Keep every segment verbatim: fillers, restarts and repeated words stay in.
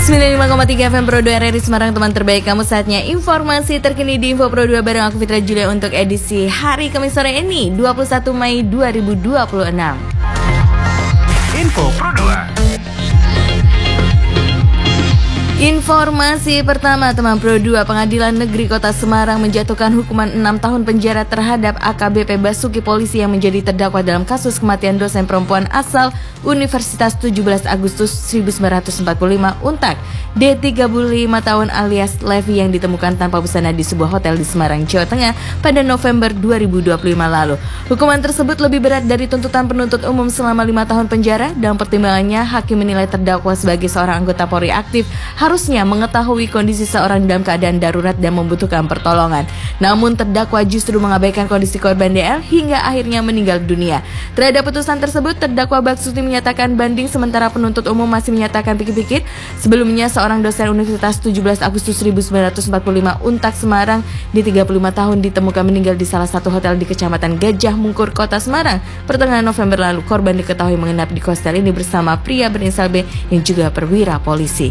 sembilan puluh lima koma tiga F M Pro dua R R I Semarang, teman terbaik kamu. Saatnya informasi terkini di Info Pro dua bareng aku Fitra Julia untuk edisi hari Kamis sore ini dua puluh satu Mei dua ribu dua puluh enam. Info Pro dua. Informasi pertama, teman Pro dua, Pengadilan Negeri Kota Semarang menjatuhkan hukuman enam tahun penjara terhadap A K B P Basuki Polisi yang menjadi terdakwa dalam kasus kematian dosen perempuan asal Universitas tujuh belas Agustus seribu sembilan ratus empat puluh lima Untak D tiga puluh lima tahun alias Levi yang ditemukan tanpa busana di sebuah hotel di Semarang, Jawa Tengah pada November dua ribu dua puluh lima lalu. Hukuman tersebut lebih berat dari tuntutan penuntut umum selama lima tahun penjara. Dalam pertimbangannya, hakim menilai terdakwa sebagai seorang anggota Polri aktif harusnya mengetahui kondisi seorang dalam keadaan darurat dan membutuhkan pertolongan. Namun terdakwa justru mengabaikan kondisi korban D L hingga akhirnya meninggal dunia. Terhadap putusan tersebut, terdakwa Basuki menyatakan banding, sementara penuntut umum masih menyatakan pikir-pikir. Sebelumnya, seorang dosen Universitas tujuh belas Agustus seribu sembilan ratus empat puluh lima Untak Semarang di tiga puluh lima tahun ditemukan meninggal di salah satu hotel di Kecamatan Gajah Mungkur, Kota Semarang pertengahan November lalu. Korban diketahui menginap di hostel ini bersama pria berinisial B yang juga perwira polisi.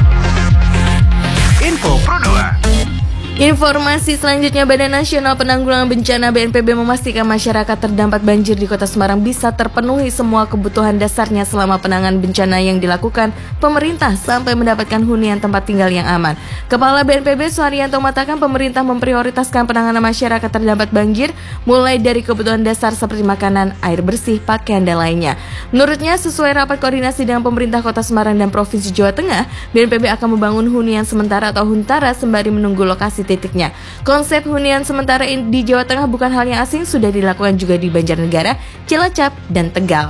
Info Pro dua. Informasi selanjutnya, Badan Nasional Penanggulangan Bencana B N P B memastikan masyarakat terdampak banjir di Kota Semarang bisa terpenuhi semua kebutuhan dasarnya selama penanganan bencana yang dilakukan pemerintah sampai mendapatkan hunian tempat tinggal yang aman. Kepala B N P B Suharyanto mengatakan pemerintah memprioritaskan penanganan masyarakat terdampak banjir mulai dari kebutuhan dasar seperti makanan, air bersih, pakaian, dan lainnya. Menurutnya, sesuai rapat koordinasi dengan pemerintah Kota Semarang dan Provinsi Jawa Tengah, B N P B akan membangun hunian sementara atau huntara sembari menunggu lokasi titiknya. Konsep hunian sementara di Jawa Tengah bukan hal yang asing, sudah dilakukan juga di Banjarnegara, Cilacap, dan Tegal.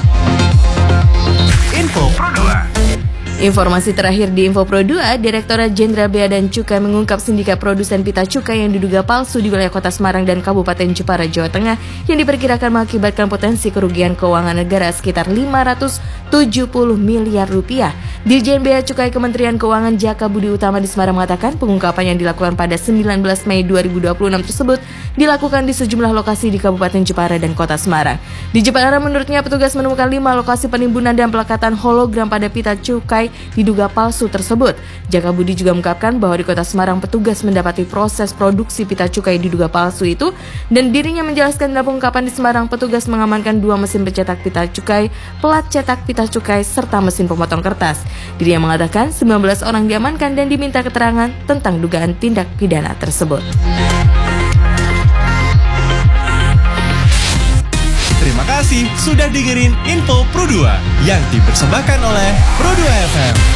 Info Pro dua. Informasi terakhir di Info Pro dua, Direktorat Jenderal Bea dan Cukai mengungkap sindikat produsen pita cukai yang diduga palsu di wilayah Kota Semarang dan Kabupaten Jepara, Jawa Tengah yang diperkirakan mengakibatkan potensi kerugian keuangan negara sekitar lima ratus tujuh puluh miliar rupiah. Dirjen Bea Cukai Kementerian Keuangan Jaka Budi Utama di Semarang mengatakan pengungkapan yang dilakukan pada sembilan belas Mei dua ribu dua puluh enam tersebut dilakukan di sejumlah lokasi di Kabupaten Jepara dan Kota Semarang. Di Jepara, menurutnya petugas menemukan lima lokasi penimbunan dan pelekatan hologram pada pita cukai diduga palsu tersebut. Jaka Budi juga mengungkapkan bahwa di Kota Semarang petugas mendapati proses produksi pita cukai diduga palsu itu, dan dirinya menjelaskan dalam pengungkapan di Semarang petugas mengamankan dua mesin pencetak pita cukai, pelat cetak pita cukai, serta mesin pemotong kertas. Dirinya mengatakan sembilan belas orang diamankan dan diminta keterangan tentang dugaan tindak pidana tersebut. Terima kasih sudah dengerin Info Pro dua yang dipersembahkan oleh Pro dua F M.